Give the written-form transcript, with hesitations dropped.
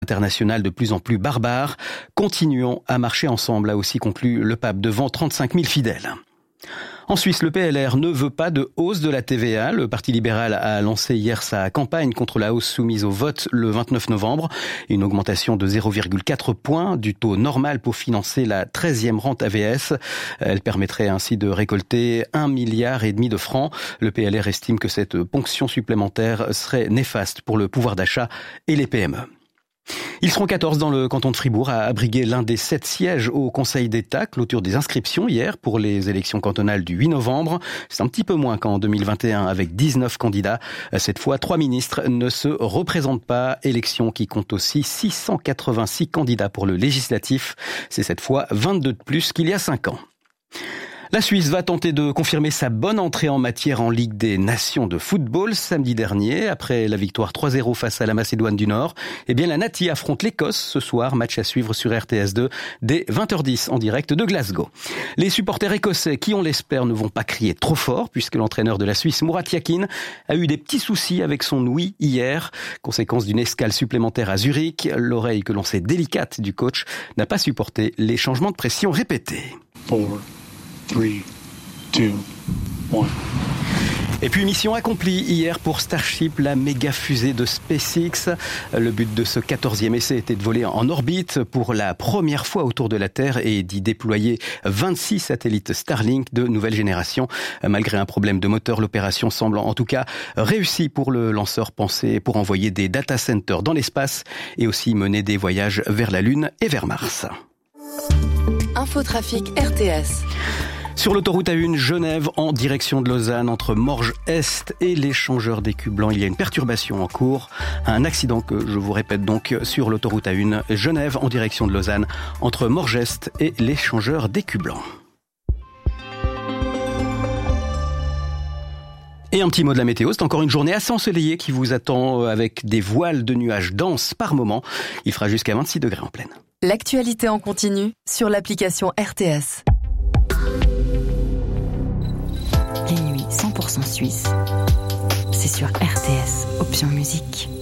internationale de plus en plus barbare. Continuons à marcher ensemble, a aussi conclu le pape devant 35 000 fidèles. En Suisse, le PLR ne veut pas de hausse de la TVA. Le Parti libéral a lancé hier sa campagne contre la hausse soumise au vote le 29 novembre. Une augmentation de 0,4 points du taux normal pour financer la 13e rente AVS. Elle permettrait ainsi de récolter 1,5 milliard de francs. Le PLR estime que cette ponction supplémentaire serait néfaste pour le pouvoir d'achat et les PME. Ils seront 14 dans le canton de Fribourg à abriguer l'un des 7 sièges au Conseil d'État. Clôture des inscriptions hier pour les élections cantonales du 8 novembre. C'est un petit peu moins qu'en 2021 avec 19 candidats. Cette fois, 3 ministres ne se représentent pas. Élection qui compte aussi 686 candidats pour le législatif. C'est cette fois 22 de plus qu'il y a 5 ans. La Suisse va tenter de confirmer sa bonne entrée en matière en Ligue des Nations de football samedi dernier. Après la victoire 3-0 face à la Macédoine du Nord, la Nati affronte l'Écosse ce soir. Match à suivre sur RTS2 dès 20h10 en direct de Glasgow. Les supporters écossais qui, on l'espère, ne vont pas crier trop fort puisque l'entraîneur de la Suisse, Murat Yakin, a eu des petits soucis avec son ouïe hier. Conséquence d'une escale supplémentaire à Zurich, l'oreille que l'on sait délicate du coach n'a pas supporté les changements de pression répétés. 4, 3, 2, 1. Et puis mission accomplie hier pour Starship, la méga fusée de SpaceX. Le but de ce 14e essai était de voler en orbite pour la première fois autour de la Terre et d'y déployer 26 satellites Starlink de nouvelle génération. Malgré un problème de moteur, l'opération semble en tout cas réussie pour le lanceur pensé pour envoyer des data centers dans l'espace et aussi mener des voyages vers la Lune et vers Mars. Infotrafic RTS. Sur l'autoroute A1 Genève en direction de Lausanne entre Morges-Est et l'échangeur d'écus blancs, il y a une perturbation en cours. Un accident que je vous répète donc sur l'autoroute A1 Genève en direction de Lausanne entre Morges-Est et l'échangeur d'écus blancs. Et un petit mot de la météo, c'est encore une journée assez ensoleillée qui vous attend avec des voiles de nuages denses par moment. Il fera jusqu'à 26 degrés en pleine. L'actualité en continu sur l'application RTS. Les nuits 100% suisses, c'est sur RTS, option musique.